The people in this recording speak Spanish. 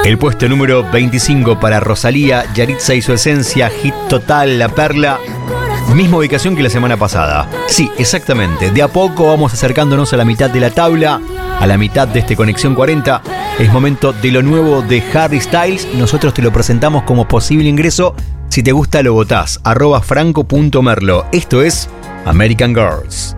El puesto número 25 para Rosalía, Yaritza y su esencia, hit total, La Perla. Misma ubicación que la semana pasada. Sí, exactamente. De a poco vamos acercándonos a la mitad de la tabla, a la mitad de este Conexión 40. Es momento de lo nuevo de Harry Styles. Nosotros te lo presentamos como posible ingreso. Si te gusta, lo votás. @franco.merlo. Esto es American Girls.